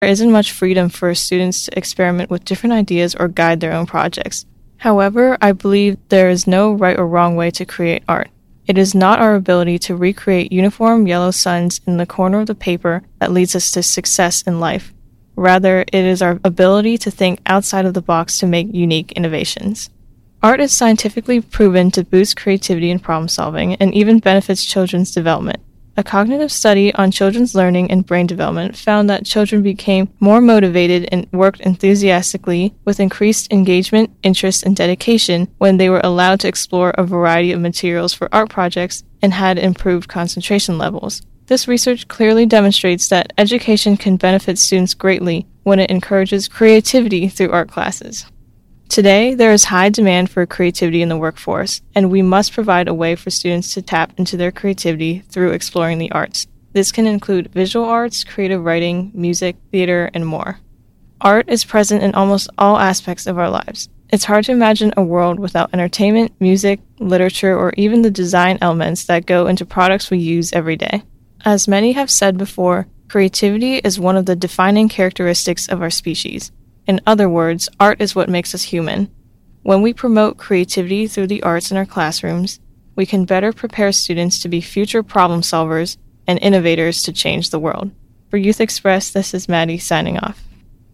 there isn't much freedom for students to experiment with different ideas or guide their own projects. However, I believe there is no right or wrong way to create art. It is not our ability to recreate uniform yellow suns in the corner of the paper that leads us to success in life. Rather, it is our ability to think outside of the box to make unique innovations. Art is scientifically proven to boost creativity and problem solving, and even benefits children's development. A cognitive study on children's learning and brain development found that children became more motivated and worked enthusiastically with increased engagement, interest, and dedication when they were allowed to explore a variety of materials for art projects and had improved concentration levels. This research clearly demonstrates that education can benefit students greatly when it encourages creativity through art classes. Today, there is high demand for creativity in the workforce, and we must provide a way for students to tap into their creativity through exploring the arts. This can include visual arts, creative writing, music, theater, and more. Art is present in almost all aspects of our lives. It's hard to imagine a world without entertainment, music, literature, or even the design elements that go into products we use every day. As many have said before, creativity is one of the defining characteristics of our species. In other words, art is what makes us human. When we promote creativity through the arts in our classrooms, we can better prepare students to be future problem solvers and innovators to change the world. For Youth Express, this is Maddie signing off.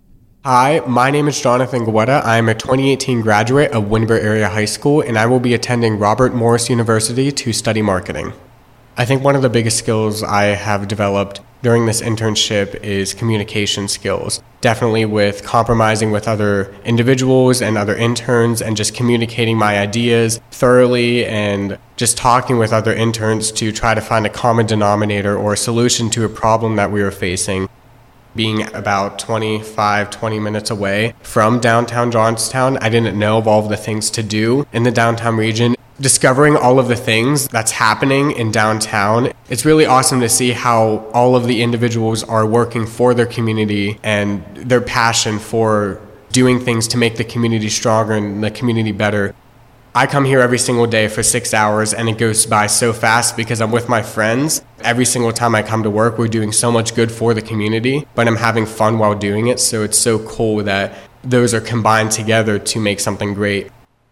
Hi, my name is Jonathan Guetta. I am a 2018 graduate of Windber Area High School, and I will be attending Robert Morris University to study marketing. I think one of the biggest skills I have developed during this internship is communication skills. Definitely with compromising with other individuals and other interns and just communicating my ideas thoroughly and just talking with other interns to try to find a common denominator or a solution to a problem that we were facing. Being about 20 minutes away from downtown Johnstown, I didn't know of all of the things to do in the downtown region. Discovering all of the things that's happening in downtown, it's really awesome to see how all of the individuals are working for their community and their passion for doing things to make the community stronger and the community better. I come here every single day for 6 hours and it goes by so fast because I'm with my friends. Every single time I come to work, we're doing so much good for the community, but I'm having fun while doing it. So it's so cool that those are combined together to make something great.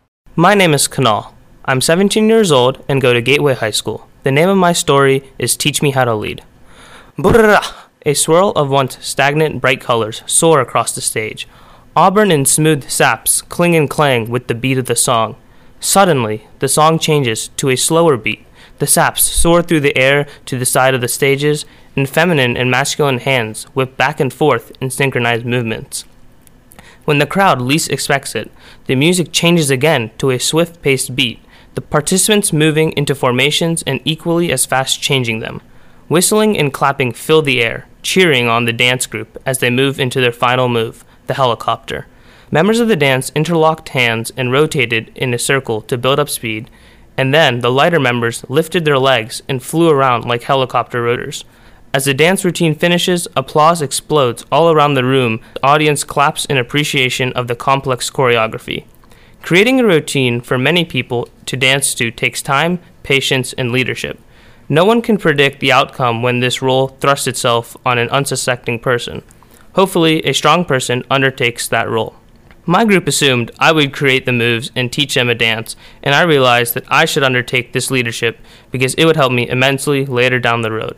My name is Kunal. I'm 17 years old and go to Gateway High School. The name of my story is Teach Me How to Lead. Brrrah! A swirl of once stagnant bright colors soar across the stage. Auburn and smooth saps cling and clang with the beat of the song. Suddenly, the song changes to a slower beat. The saps soar through the air to the side of the stages, and feminine and masculine hands whip back and forth in synchronized movements. When the crowd least expects it, the music changes again to a swift-paced beat, the participants moving into formations and equally as fast changing them. Whistling and clapping fill the air, cheering on the dance group as they move into their final move, the helicopter. Members of the dance interlocked hands and rotated in a circle to build up speed, and then the lighter members lifted their legs and flew around like helicopter rotors. As the dance routine finishes, applause explodes all around the room. The audience claps in appreciation of the complex choreography. Creating a routine for many people to dance to takes time, patience, and leadership. No one can predict the outcome when this role thrusts itself on an unsuspecting person. Hopefully, a strong person undertakes that role. My group assumed I would create the moves and teach them a dance, and I realized that I should undertake this leadership because it would help me immensely later down the road.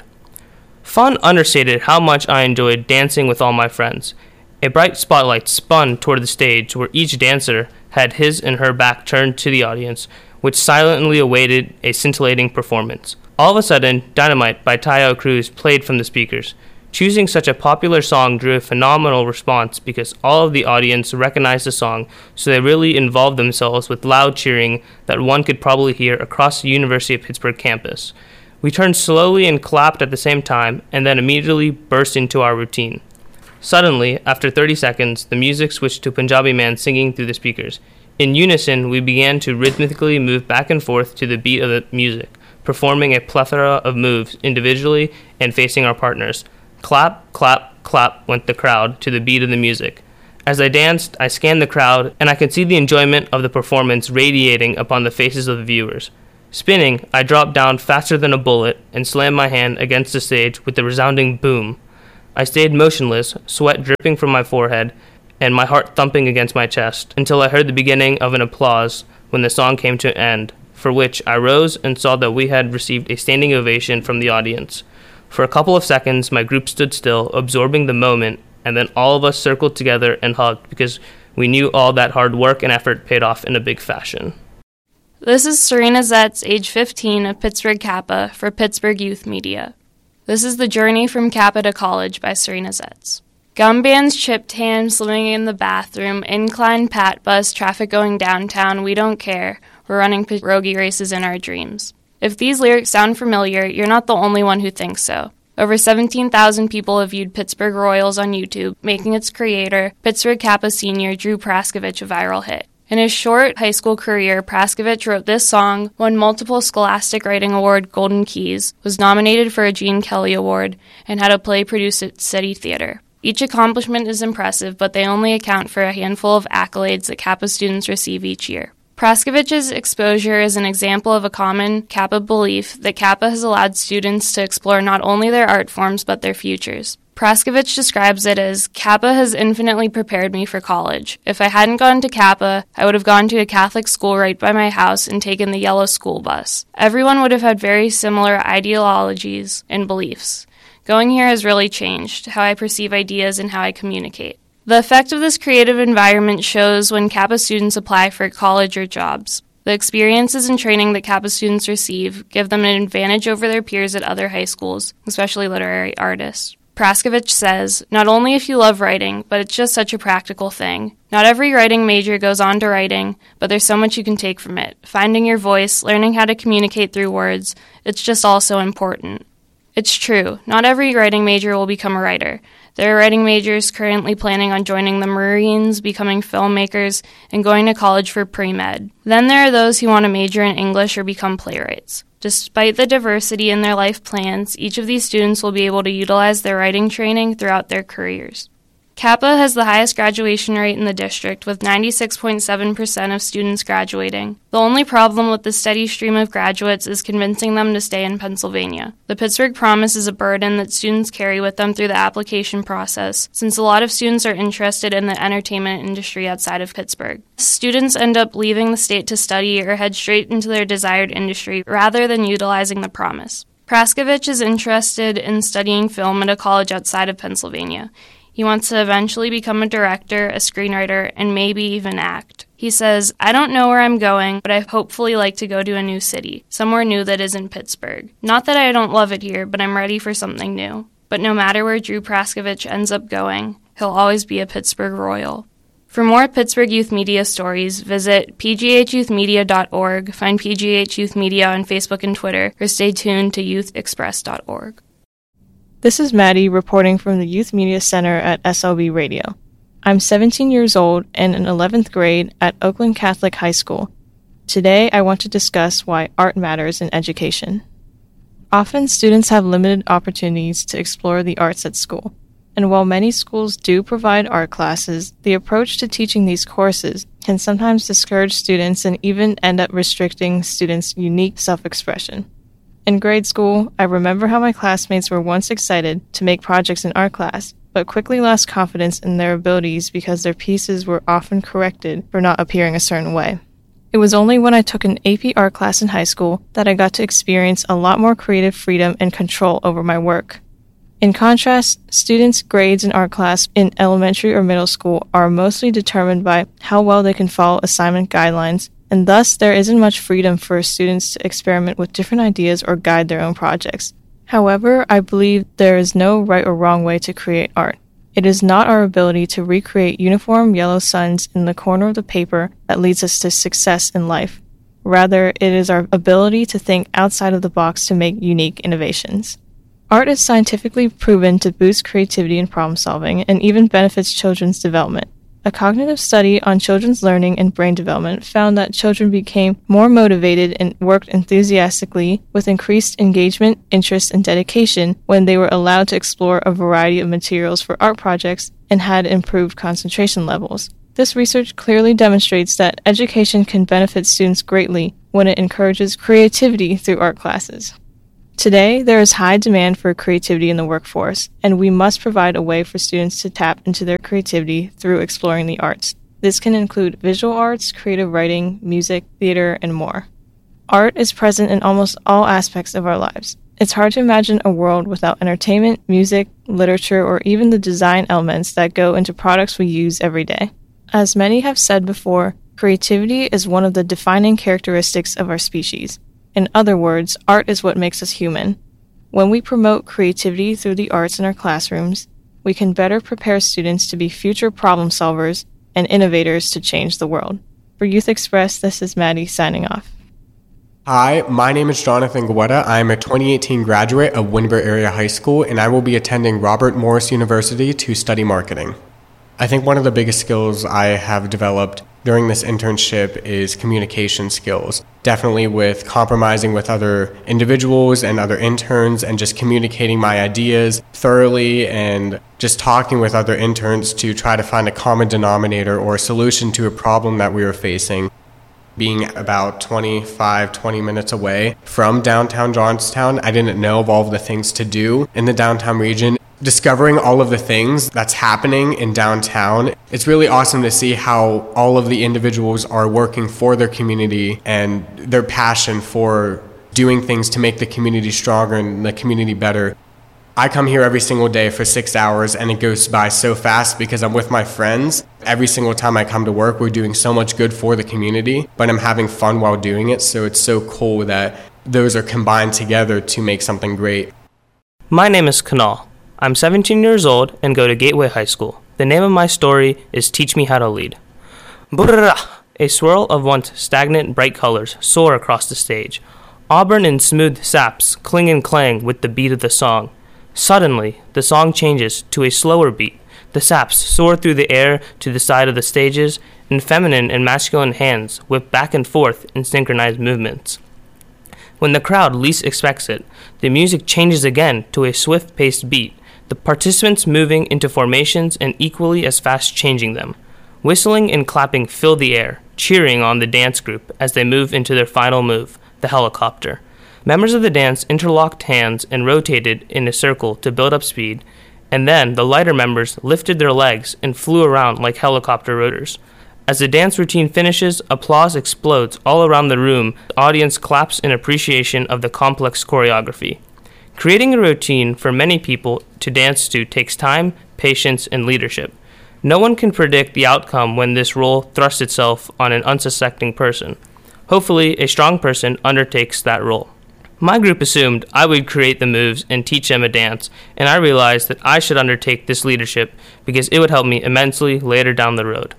Fun understated how much I enjoyed dancing with all my friends. A bright spotlight spun toward the stage where each dancer had his and her back turned to the audience, which silently awaited a scintillating performance. All of a sudden, Dynamite by Taio Cruz played from the speakers. Choosing such a popular song drew a phenomenal response because all of the audience recognized the song, so they really involved themselves with loud cheering that one could probably hear across the University of Pittsburgh campus. We turned slowly and clapped at the same time, and then immediately burst into our routine. Suddenly, after 30 seconds, the music switched to Punjabi man singing through the speakers. In unison, we began to rhythmically move back and forth to the beat of the music, performing a plethora of moves individually and facing our partners. Clap, clap, clap went the crowd to the beat of the music. As I danced, I scanned the crowd, and I could see the enjoyment of the performance radiating upon the faces of the viewers. Spinning, I dropped down faster than a bullet and slammed my hand against the stage with a resounding boom. I stayed motionless, sweat dripping from my forehead, and my heart thumping against my chest, until I heard the beginning of an applause when the song came to an end, for which I rose and saw that we had received a standing ovation from the audience. For a couple of seconds, my group stood still, absorbing the moment, and then all of us circled together and hugged because we knew all that hard work and effort paid off in a big fashion. This is Serena Zetz, age 15, of Pittsburgh Kappa, for Pittsburgh Youth Media. This is The Journey from Kappa to College by Serena Zetz. Gum bands, chipped hands, swimming in the bathroom, incline pat bus, traffic going downtown, we don't care. We're running pierogi races in our dreams. If these lyrics sound familiar, you're not the only one who thinks so. Over 17,000 people have viewed Pittsburgh Royals on YouTube, making its creator, Pittsburgh Kappa senior Drew Praskovich, a viral hit. In his short high school career, Praskovich wrote this song, won multiple Scholastic Writing Award Golden Keys, was nominated for a Gene Kelly Award, and had a play produced at City Theater. Each accomplishment is impressive, but they only account for a handful of accolades that Kappa students receive each year. Praskovich's exposure is an example of a common Kappa belief that Kappa has allowed students to explore not only their art forms but their futures. Praskovich describes it as, Kappa has infinitely prepared me for college. If I hadn't gone to Kappa, I would have gone to a Catholic school right by my house and taken the yellow school bus. Everyone would have had very similar ideologies and beliefs. Going here has really changed how I perceive ideas and how I communicate. The effect of this creative environment shows when Kappa students apply for college or jobs. The experiences and training that Kappa students receive give them an advantage over their peers at other high schools, especially literary artists. Praskovich says, not only if you love writing, but it's just such a practical thing. Not every writing major goes on to writing, but there's so much you can take from it. Finding your voice, learning how to communicate through words, it's just all so important. It's true, not every writing major will become a writer. There are writing majors currently planning on joining the Marines, becoming filmmakers, and going to college for pre-med. Then there are those who want to major in English or become playwrights. Despite the diversity in their life plans, each of these students will be able to utilize their writing training throughout their careers. Kappa has the highest graduation rate in the district, with 96.7% of students graduating. The only problem with the steady stream of graduates is convincing them to stay in Pennsylvania. The Pittsburgh Promise is a burden that students carry with them through the application process, since a lot of students are interested in the entertainment industry outside of Pittsburgh. Students end up leaving the state to study or head straight into their desired industry rather than utilizing the Promise. Praskovich is interested in studying film at a college outside of Pennsylvania. He wants to eventually become a director, a screenwriter, and maybe even act. He says, I don't know where I'm going, but I hopefully like to go to a new city, somewhere new that isn't Pittsburgh. Not that I don't love it here, but I'm ready for something new. But no matter where Drew Praskovich ends up going, he'll always be a Pittsburgh Royal. For more Pittsburgh Youth Media stories, visit pghyouthmedia.org, find PGH Youth Media on Facebook and Twitter, or stay tuned to youthexpress.org. This is Maddie reporting from the Youth Media Center at SLB Radio. I'm 17 years old and in 11th grade at Oakland Catholic High School. Today I want to discuss why art matters in education. Often students have limited opportunities to explore the arts at school, and while many schools do provide art classes, the approach to teaching these courses can sometimes discourage students and even end up restricting students' unique self-expression. In grade school, I remember how my classmates were once excited to make projects in art class, but quickly lost confidence in their abilities because their pieces were often corrected for not appearing a certain way. It was only when I took an AP art class in high school that I got to experience a lot more creative freedom and control over my work. In contrast, students' grades in art class in elementary or middle school are mostly determined by how well they can follow assignment guidelines, and thus there isn't much freedom for students to experiment with different ideas or guide their own projects. However, I believe there is no right or wrong way to create art. It is not our ability to recreate uniform yellow suns in the corner of the paper that leads us to success in life. Rather, it is our ability to think outside of the box to make unique innovations. Art is scientifically proven to boost creativity and problem solving, and even benefits children's development. A cognitive study on children's learning and brain development found that children became more motivated and worked enthusiastically with increased engagement, interest, and dedication when they were allowed to explore a variety of materials for art projects and had improved concentration levels. This research clearly demonstrates that education can benefit students greatly when it encourages creativity through art classes. Today, there is high demand for creativity in the workforce, and we must provide a way for students to tap into their creativity through exploring the arts. This can include visual arts, creative writing, music, theater, and more. Art is present in almost all aspects of our lives. It's hard to imagine a world without entertainment, music, literature, or even the design elements that go into products we use every day. As many have said before, creativity is one of the defining characteristics of our species. In other words, art is what makes us human. When we promote creativity through the arts in our classrooms, we can better prepare students to be future problem solvers and innovators to change the world. For Youth Express, this is Maddie signing off. Hi, my name is Jonathan Guetta. I am a 2018 graduate of Windber Area High School, and I will be attending Robert Morris University to study marketing. I think one of the biggest skills I have developed during this internship is communication skills. Definitely with compromising with other individuals and other interns and just communicating my ideas thoroughly and just talking with other interns to try to find a common denominator or a solution to a problem that we were facing. Being about 20 minutes away from downtown Johnstown, I didn't know of all of the things to do in the downtown region. Discovering all of the things that's happening in downtown, it's really awesome to see how all of the individuals are working for their community and their passion for doing things to make the community stronger and the community better. I come here every single day for 6 hours and it goes by so fast because I'm with my friends. Every single time I come to work, we're doing so much good for the community, but I'm having fun while doing it. So it's so cool that those are combined together to make something great. My name is Kunal. I'm 17 years old and go to Gateway High School. The name of my story is Teach Me How to Lead. Brrrah! A swirl of once stagnant bright colors soar across the stage. Auburn and smooth saps cling and clang with the beat of the song. Suddenly, the song changes to a slower beat. The saps soar through the air to the side of the stages, and feminine and masculine hands whip back and forth in synchronized movements. When the crowd least expects it, the music changes again to a swift-paced beat, the participants moving into formations and equally as fast changing them. Whistling and clapping fill the air, cheering on the dance group as they move into their final move, the helicopter. Members of the dance interlocked hands and rotated in a circle to build up speed, and then the lighter members lifted their legs and flew around like helicopter rotors. As the dance routine finishes, applause explodes all around the room. The audience claps in appreciation of the complex choreography. Creating a routine for many people to dance to takes time, patience, and leadership. No one can predict the outcome when this role thrusts itself on an unsuspecting person. Hopefully, a strong person undertakes that role. My group assumed I would create the moves and teach them a dance, and I realized that I should undertake this leadership because it would help me immensely later down the road.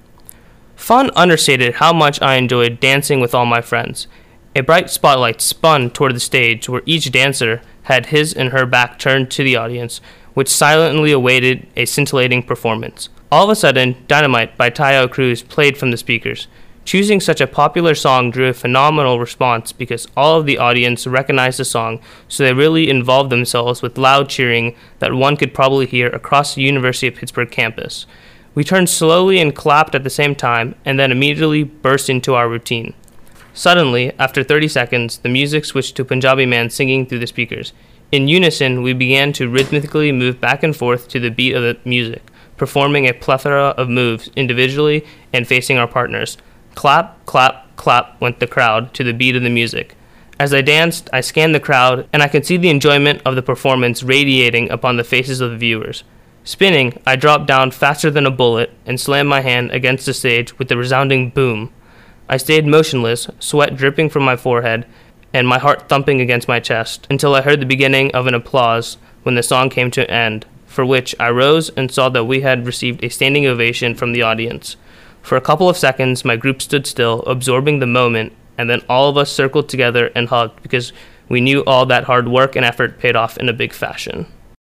Fun understated how much I enjoyed dancing with all my friends. A bright spotlight spun toward the stage where each dancer had his and her back turned to the audience, which silently awaited a scintillating performance. All of a sudden, Dynamite by Tayo Cruz played from the speakers. Choosing such a popular song drew a phenomenal response because all of the audience recognized the song, so they really involved themselves with loud cheering that one could probably hear across the University of Pittsburgh campus. We turned slowly and clapped at the same time, and then immediately burst into our routine. Suddenly, after 30 seconds, the music switched to Punjabi man singing through the speakers. In unison, we began to rhythmically move back and forth to the beat of the music, performing a plethora of moves individually and facing our partners. Clap, clap, clap went the crowd to the beat of the music. As I danced, I scanned the crowd, and I could see the enjoyment of the performance radiating upon the faces of the viewers. Spinning, I dropped down faster than a bullet and slammed my hand against the stage with a resounding boom. I stayed motionless, sweat dripping from my forehead, and my heart thumping against my chest, until I heard the beginning of an applause when the song came to an end, for which I rose and saw that we had received a standing ovation from the audience. For a couple of seconds, my group stood still, absorbing the moment, and then all of us circled together and hugged because we knew all that hard work and effort paid off in a big fashion.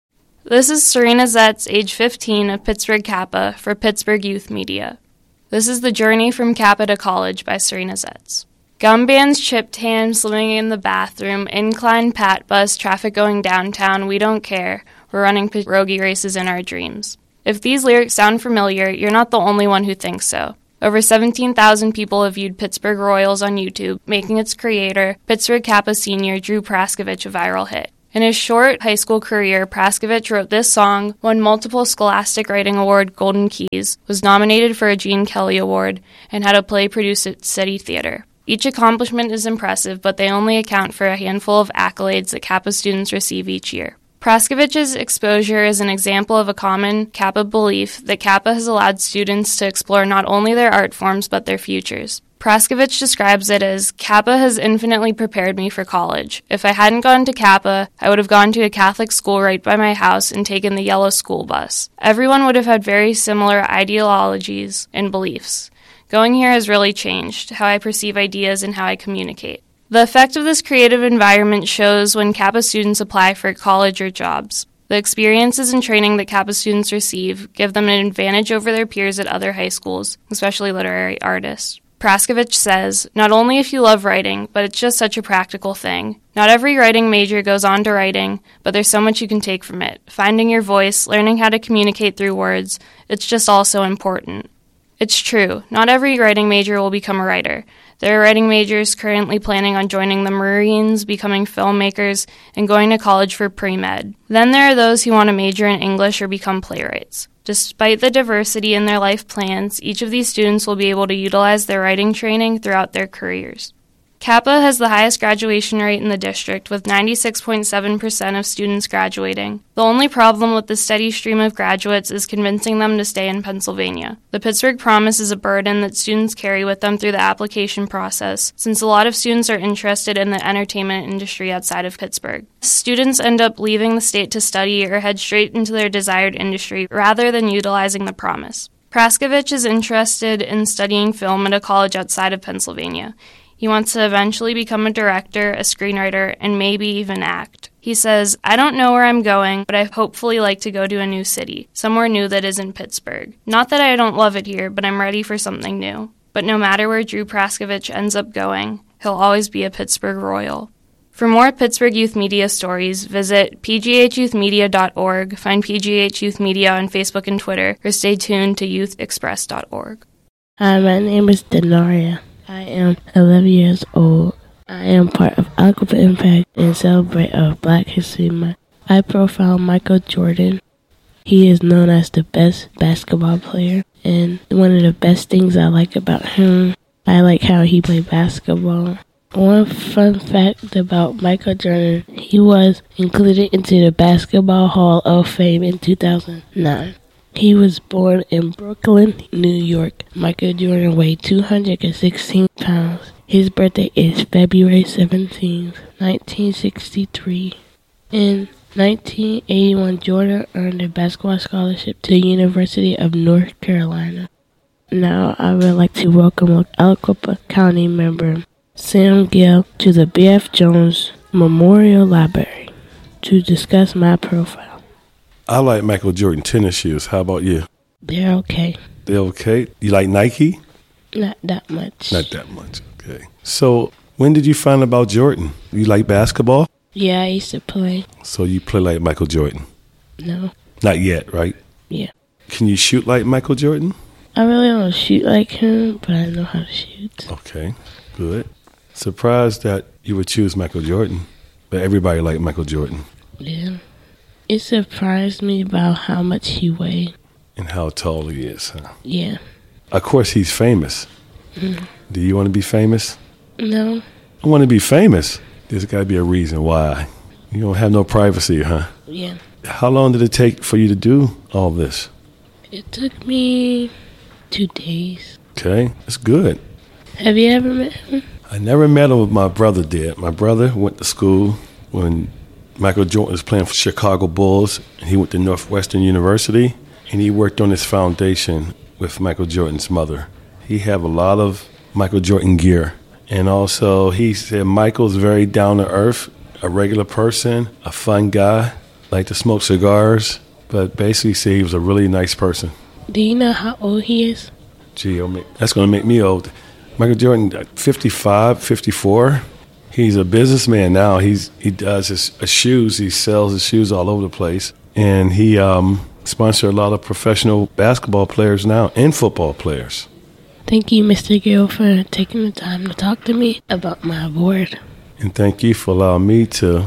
This is Serena Zetz, age 15, of Pittsburgh Kappa, for Pittsburgh Youth Media. This is The Journey from Kappa to College by Serena Zetz. Gum bands, chipped hands, swimming in the bathroom, incline pat bus, traffic going downtown, we don't care. We're running pierogi races in our dreams. If these lyrics sound familiar, you're not the only one who thinks so. Over 17,000 people have viewed Pittsburgh Royals on YouTube, making its creator, Pittsburgh Kappa senior Drew Praskovich, a viral hit. In his short high school career, Praskovich wrote this song, won multiple Scholastic Writing Award Golden Keys, was nominated for a Gene Kelly Award, and had a play produced at City Theater. Each accomplishment is impressive, but they only account for a handful of accolades that Kappa students receive each year. Praskovich's exposure is an example of a common Kappa belief that Kappa has allowed students to explore not only their art forms but their futures. Praskovich describes it as, Kappa has infinitely prepared me for college. If I hadn't gone to Kappa, I would have gone to a Catholic school right by my house and taken the yellow school bus. Everyone would have had very similar ideologies and beliefs. Going here has really changed how I perceive ideas and how I communicate. The effect of this creative environment shows when Kappa students apply for college or jobs. The experiences and training that Kappa students receive give them an advantage over their peers at other high schools, especially literary artists. Praskovich says, not only if you love writing, but it's just such a practical thing. Not every writing major goes on to writing, but there's so much you can take from it. Finding your voice, learning how to communicate through words, it's just all so important. It's true, not every writing major will become a writer. There are writing majors currently planning on joining the Marines, becoming filmmakers, and going to college for pre-med. Then there are those who want to major in English or become playwrights. Despite the diversity in their life plans, each of these students will be able to utilize their writing training throughout their careers. Kappa has the highest graduation rate in the district, with 96.7% of students graduating. The only problem with the steady stream of graduates is convincing them to stay in Pennsylvania. The Pittsburgh Promise is a burden that students carry with them through the application process, since a lot of students are interested in the entertainment industry outside of Pittsburgh. Students end up leaving the state to study or head straight into their desired industry rather than utilizing the Promise. Praskovich is interested in studying film at a college outside of Pennsylvania. He wants to eventually become a director, a screenwriter, and maybe even act. He says, I don't know where I'm going, but I hopefully like to go to a new city, somewhere new that isn't Pittsburgh. Not that I don't love it here, but I'm ready for something new. But no matter where Drew Praskovich ends up going, he'll always be a Pittsburgh Royal. For more Pittsburgh Youth Media stories, visit pghyouthmedia.org, find PGH Youth Media on Facebook and Twitter, or stay tuned to youthexpress.org. Hi, my name is Denaria. I am 11 years old. I am part of Alcoba Impact and celebrate of Black History Month. I profile Michael Jordan. He is known as the best basketball player, and one of the best things I like about him, I like how he played basketball. One fun fact about Michael Jordan, he was included into the Basketball Hall of Fame in 2009. He was born in Brooklyn, New York. Michael Jordan weighed 216 pounds. His birthday is February 17, 1963. In 1981, Jordan earned a basketball scholarship to the University of North Carolina. Now I would like to welcome Aliquippa County member Sam Gill to the B.F. Jones Memorial Library to discuss my profile. I like Michael Jordan tennis shoes. How about you? They're okay. They're okay? You like Nike? Not that much. Not that much, okay. So, when did you find out about Jordan? You like basketball? Yeah, I used to play. So you play like Michael Jordan? No. Not yet, right? Yeah. Can you shoot like Michael Jordan? I really don't shoot like him, but I know how to shoot. Okay, good. Surprised that you would choose Michael Jordan, but everybody liked Michael Jordan. Yeah. It surprised me about how much he weighed. And how tall he is, huh? Yeah. Of course, he's famous. Mm. Do you want to be famous? No. I want to be famous. There's got to be a reason why. You don't have no privacy, huh? Yeah. How long did it take for you to do all this? It took me 2 days. Okay, that's good. Have you ever met him? I never met him, but my brother did. My brother went to school when Michael Jordan was playing for Chicago Bulls. He went to Northwestern University, and he worked on his foundation with Michael Jordan's mother. He had a lot of Michael Jordan gear. And also, he said Michael's very down-to-earth, a regular person, a fun guy, liked to smoke cigars, but basically said he was a really nice person. Do you know how old he is? Gee, that's going to make me old. Michael Jordan, 55, 54. He's a businessman now. He does his shoes. He sells his shoes all over the place. And he sponsors a lot of professional basketball players now and football players. Thank you, Mr. Gill, for taking the time to talk to me about my award. And thank you for allowing me to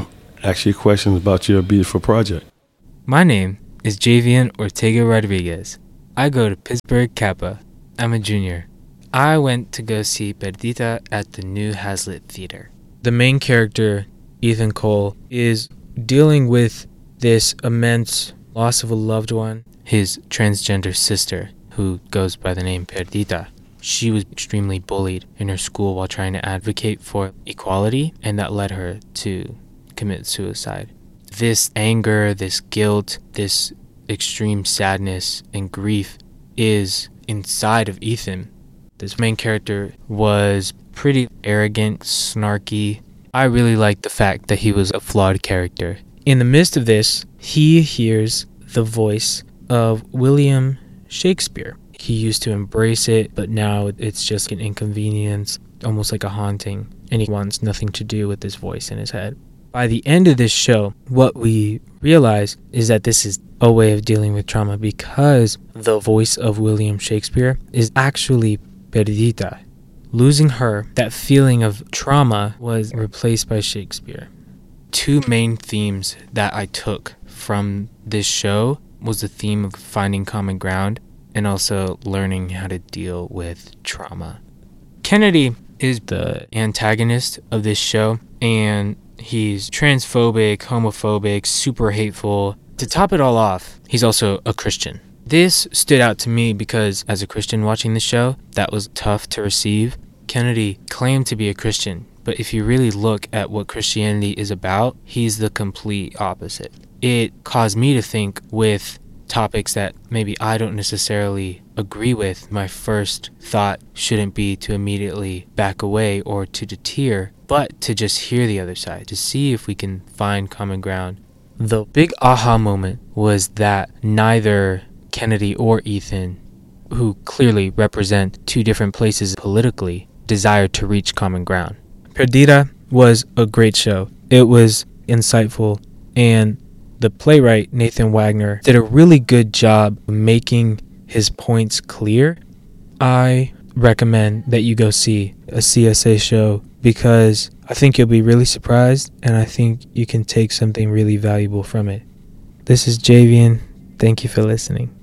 ask you questions about your beautiful project. My name is Javian Ortega Rodriguez. I go to Pittsburgh Kappa. I'm a junior. I went to go see Perdita at the new Hazlitt Theater. The main character, Ethan Cole, is dealing with this immense loss of a loved one, his transgender sister, who goes by the name Perdita. She was extremely bullied in her school while trying to advocate for equality, and that led her to commit suicide. This anger, this guilt, this extreme sadness and grief is inside of Ethan. This main character was pretty arrogant, snarky. I really liked the fact that he was a flawed character. In the midst of this, he hears the voice of William Shakespeare. He used to embrace it, but now it's just an inconvenience, almost like a haunting, and he wants nothing to do with this voice in his head. By the end of this show, what we realize is that this is a way of dealing with trauma because the voice of William Shakespeare is actually Perdita. Losing her, that feeling of trauma was replaced by Shakespeare. Two main themes that I took from this show was the theme of finding common ground and also learning how to deal with trauma. Kennedy is the antagonist of this show, and he's transphobic, homophobic, super hateful. To top it all off, he's also a Christian. This stood out to me because as a Christian watching the show, that was tough to receive. Kennedy claimed to be a Christian, but if you really look at what Christianity is about, he's the complete opposite. It caused me to think with topics that maybe I don't necessarily agree with. My first thought shouldn't be to immediately back away or to deter, but to just hear the other side, to see if we can find common ground. The big aha moment was that neither Kennedy or Ethan, who clearly represent two different places politically, desired to reach common ground. Perdita was a great show. It was insightful, and the playwright, Nathan Wagner, did a really good job making his points clear. I recommend that you go see a CSA show because I think you'll be really surprised, and I think you can take something really valuable from it. This is Javian. Thank you for listening.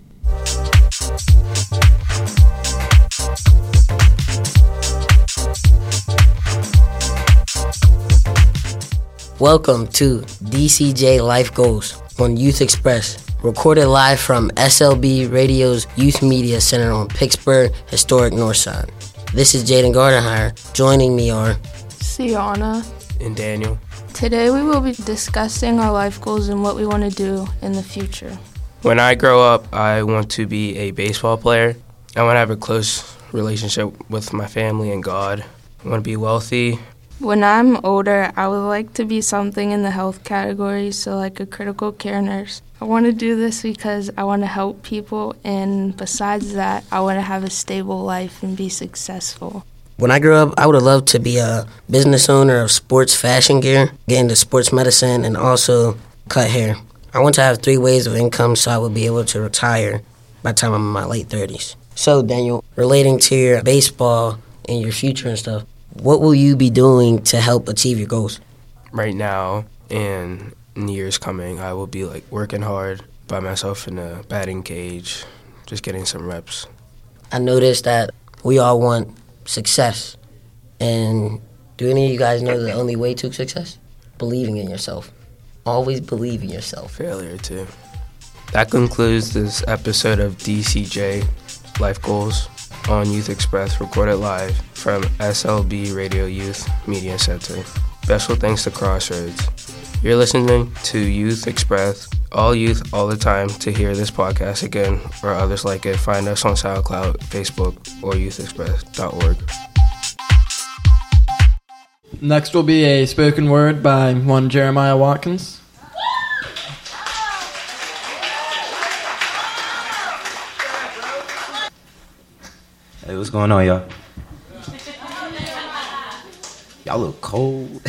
Welcome to DCJ Life Goals on Youth Express, recorded live from SLB Radio's Youth Media Center on Pittsburgh Historic Northside. This is Jaden Gardenhire. Joining me are Sienna And Daniel. Today we will be discussing our life goals and what we want to do in the future. When I grow up, I want to be a baseball player. I want to have a close relationship with my family and God. I want to be wealthy. When I'm older, I would like to be something in the health category, so like a critical care nurse. I want to do this because I want to help people, and besides that, I want to have a stable life and be successful. When I grew up, I would have loved to be a business owner of sports fashion gear, get into sports medicine, and also cut hair. I want to have 3 ways of income so I would be able to retire by the time I'm in my late 30s. So, Daniel, relating to your baseball and your future and stuff, what will you be doing to help achieve your goals? Right now, and in the years coming, I will be working hard by myself in a batting cage, just getting some reps. I noticed that we all want success. And do any of you guys know the only way to success? Believing in yourself. Always believe in yourself. Failure, too. That concludes this episode of DCJ Life Goals on Youth Express, recorded live from SLB Radio Youth Media Center. Special thanks to Crossroads. You're listening to Youth Express, all youth, all the time. To hear this podcast again or others like it, find us on SoundCloud, Facebook, or youthexpress.org. Next will be a spoken word by one Jeremiah Watkins. Hey, what's going on, y'all? Y'all look cold.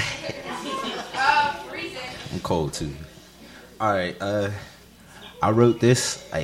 I'm cold, too. All right, I wrote this, a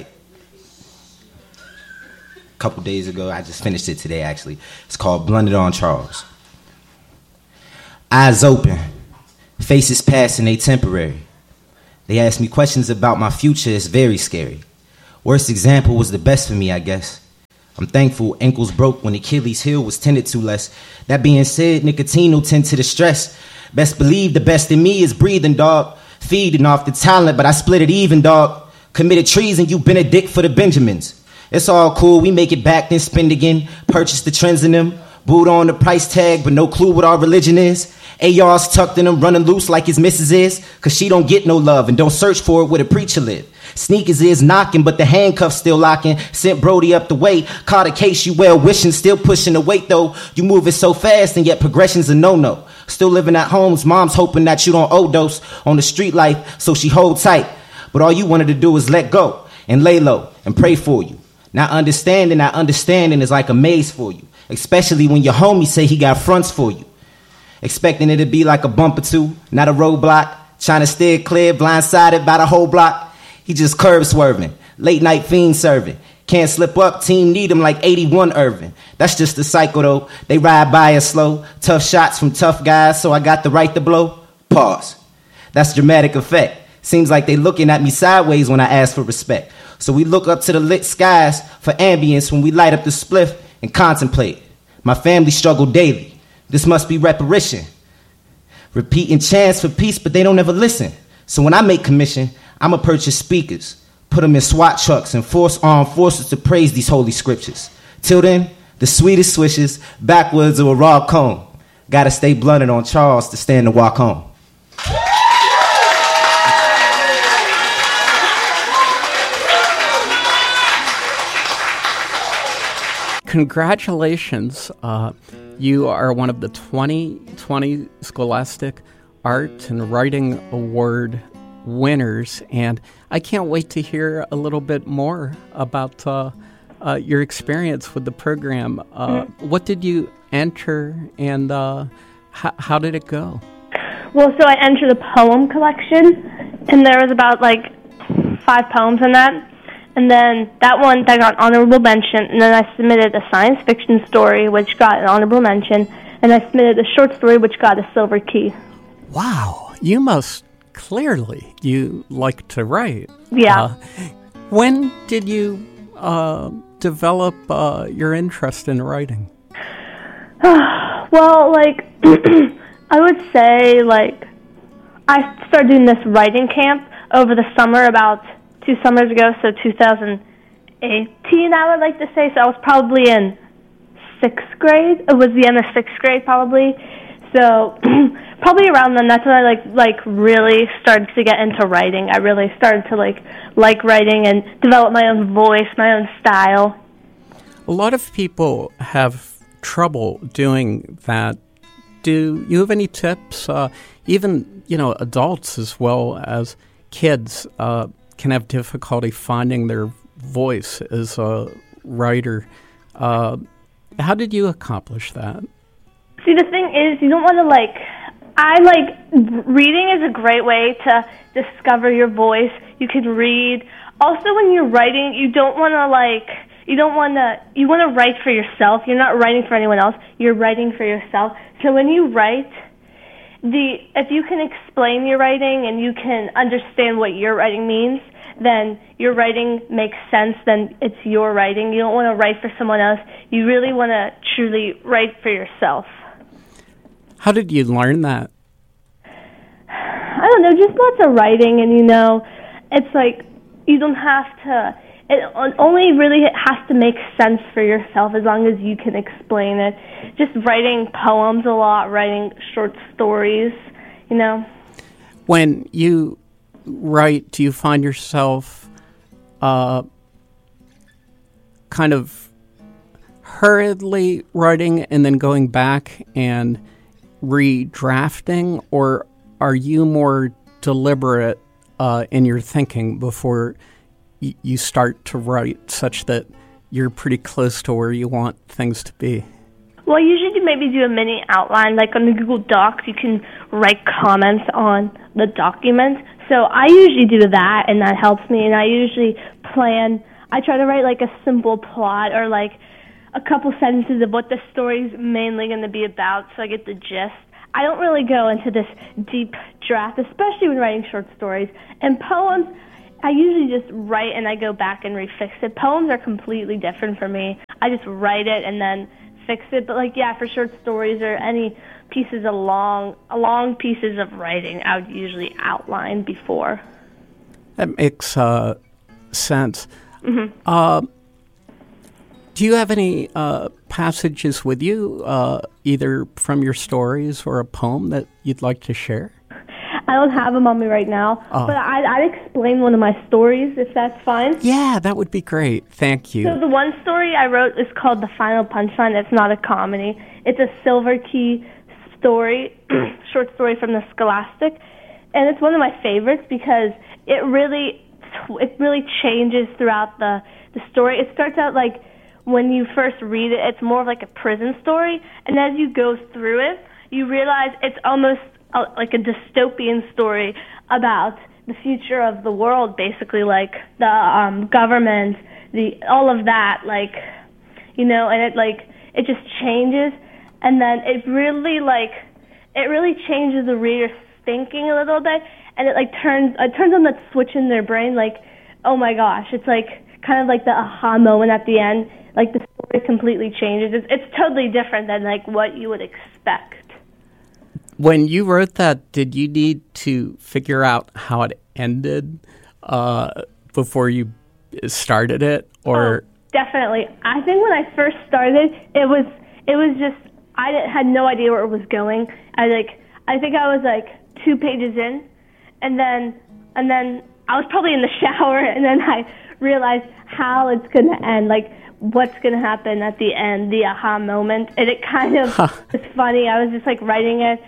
couple days ago. I just finished it today, actually. It's called Blunted on Charles. Eyes open, Faces pass and they temporary. They ask me questions about my future, it's very scary. Worst example was the best for me, I guess. I'm thankful ankles broke when Achilles' heel was tended to less. That being said, nicotine will tend to the stress. Best believe the best in me is breathing, dog. Feeding off the talent, but I split it even, dog. Committed treason, you Benedict for the Benjamins. It's all cool, we make it back, then spend again. Purchase the trends in them. Boot on the price tag, but no clue what our religion is. AR's tucked in them, running loose like his missus is. Cause she don't get no love and don't search for it where the preacher live. Sneakers is knocking, but the handcuffs still locking. Sent Brody up the way. Caught a case you well wishing, still pushing the weight though. You moving so fast and yet progression's a no-no. Still living at homes, mom's hoping that you don't overdose on the street life, so she hold tight. But all you wanted to do is let go and lay low and pray for you. Not understanding that understanding is like a maze for you. Especially when your homie say he got fronts for you. Expecting it to be like a bump or two, not a roadblock. Trying to steer clear, blindsided by the whole block. He just curb swerving, late night fiend serving. Can't slip up, team need him like 81 Irvin. That's just the cycle though, they ride by us slow. Tough shots from tough guys, so I got the right to blow. Pause. That's dramatic effect. Seems like they looking at me sideways when I ask for respect. So we look up to the lit skies for ambience when we light up the spliff and contemplate. My family struggle daily. This must be reparation. Repeating chants for peace, but they don't ever listen. So when I make commission, I'ma purchase speakers, put them in SWAT trucks, and force armed forces to praise these holy scriptures. Till then, the sweetest swishes, backwoods or a raw cone. Gotta stay blunted on Charles to stand and walk home. Congratulations. You are one of the 2020 Scholastic Art and Writing Award winners, and I can't wait to hear a little bit more about your experience with the program. What did you enter, and how did it go? Well, so I entered a poem collection, and there was about 5 poems in that. And then that got honorable mention, and then I submitted a science fiction story, which got an honorable mention, and I submitted a short story, which got a silver key. Wow, you like to write. Yeah. When did you develop your interest in writing? Well, I would say, I started doing this writing camp over the summer about 2 summers ago, so 2018, I would like to say. So I was probably in 6th grade. It was the end of 6th grade, probably. So probably around then, that's when I really started to get into writing. I really started to like writing and develop my own voice, my own style. A lot of people have trouble doing that. Do you have any tips? Even adults as well as kids can have difficulty finding their voice as a writer. How did you accomplish that? See, the thing is, you don't want to, reading is a great way to discover your voice. You can read. Also, when you're writing, you want to write for yourself. You're not writing for anyone else. You're writing for yourself. So when you write, if you can explain your writing and you can understand what your writing means, then your writing makes sense, then it's your writing. You don't want to write for someone else. You really want to truly write for yourself. How did you learn that? I don't know, just lots of writing, and it's you don't have to, it only really has to make sense for yourself as long as you can explain it. Just writing poems a lot, writing short stories, When you write, do you find yourself kind of hurriedly writing and then going back and redrafting, or are you more deliberate in your thinking before you start to write, such that you're pretty close to where you want things to be? Well, I usually maybe do a mini outline, on the Google Docs. You can write comments on the document. So I usually do that, and that helps me. And I usually I try to write a simple plot, or a couple sentences of what the story's mainly going to be about, so I get the gist. I don't really go into this deep draft, especially when writing short stories. And poems, I usually just write and I go back and refix it. Poems are completely different for me. I just write it and then fix it. But like, yeah, for short stories or any pieces of long pieces of writing, I would usually outline before. That makes sense. Mm-hmm. Do you have any passages with you, either from your stories or a poem that you'd like to share? I don't have them on me right now, but I'd explain one of my stories, if that's fine. Yeah, that would be great. Thank you. So the one story I wrote is called The Final Punchline. It's not a comedy. It's a Silver Key story, short story from the Scholastic, and it's one of my favorites because it really changes throughout the story. It starts out like when you first read it, it's more of like a prison story, and as you go through it, you realize it's almost like a dystopian story about the future of the world, basically, like the government, all of that, like, you know, and it just changes, and then it really changes the reader's thinking a little bit, and it turns on that switch in their brain, like, oh my gosh, it's like kind of like the aha moment at the end, like the story completely changes. It's totally different than like what you would expect. When you wrote that, did you need to figure out how it ended before you started it, or? Oh, definitely. I think when I first started, it was just I had no idea where it was going. I think I was like 2 pages in, and then I was probably in the shower, and then I realized how it's going to end, like what's going to happen at the end, the aha moment, and it kind of was funny. I was just like writing it.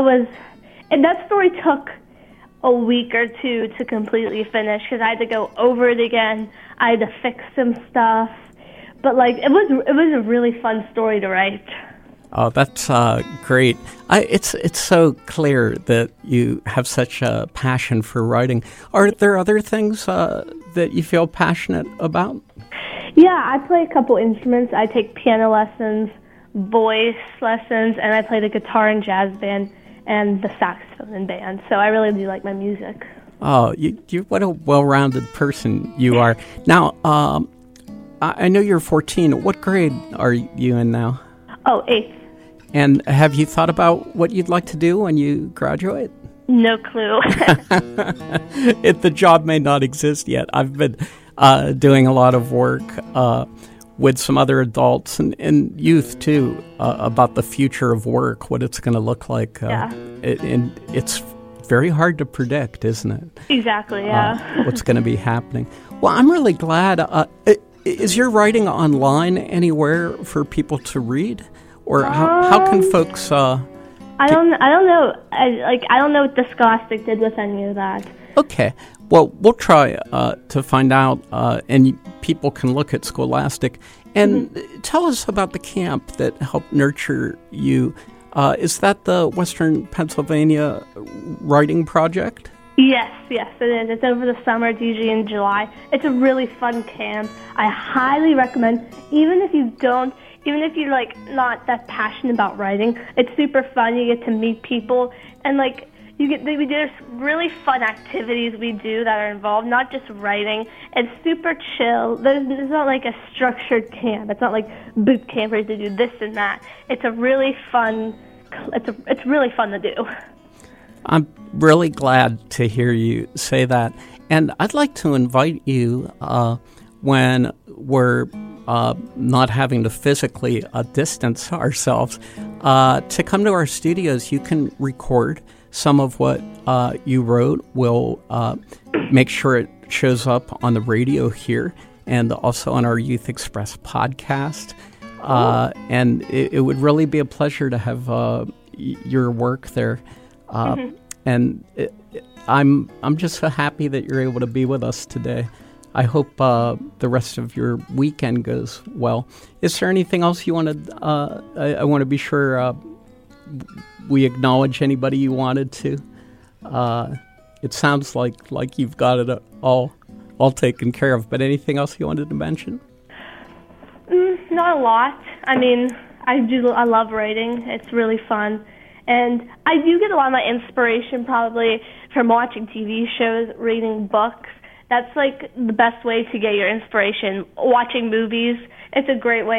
And that story took a week or two to completely finish because I had to go over it again. I had to fix some stuff, but like it was a really fun story to write. Oh, that's great! It's so clear that you have such a passion for writing. Are there other things that you feel passionate about? Yeah, I play a couple instruments. I take piano lessons, voice lessons, and I play the guitar and jazz band and the saxophone in band. So I really do like my music. Oh, you what a well-rounded person you are. Now, I know you're 14. What grade are you in now? Oh, 8th. And have you thought about what you'd like to do when you graduate? No clue. The job may not exist yet. I've been doing a lot of work with some other adults and youth, too, about the future of work, what it's going to look like. And it's very hard to predict, isn't it? Exactly, yeah. What's going to be happening. Well, I'm really glad. Is your writing online anywhere for people to read? Or how can folks... I don't know. I don't know what the Scholastic did with any of that. Okay. Well, we'll try to find out, and people can look at Scholastic. And tell us about the camp that helped nurture you. Is that the Western Pennsylvania Writing Project? Yes, it is. It's over the summer. It's usually in July. It's a really fun camp. I highly recommend, even if you're like not that passionate about writing, it's super fun. You get to meet people, and like there's really fun activities we do that are involved, not just writing. It's super chill. There's not like a structured camp. It's not like boot camp where you have to do this and that. It's a really fun. It's really fun to do. I'm really glad to hear you say that, and I'd like to invite you when we're not having to physically distance ourselves to come to our studios. You can record some of what you wrote. We'll make sure it shows up on the radio here and also on our Youth Express podcast. And it would really be a pleasure to have your work there. And I'm just so happy that you're able to be with us today. I hope the rest of your weekend goes well. Is there anything else you wanted? I want to be sure we acknowledge anybody you wanted to. It sounds like you've got it all taken care of. But anything else you wanted to mention? Not a lot. I mean, I love writing. It's really fun, And I do get a lot of my inspiration probably from watching TV shows, reading books. That's like the best way to get your inspiration. Watching movies, it's a great way